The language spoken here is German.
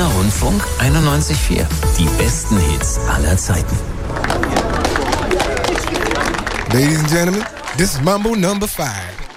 Rundfunk 91.4. Die besten Hits aller Zeiten. Ladies and gentlemen, this is Mambo number 5.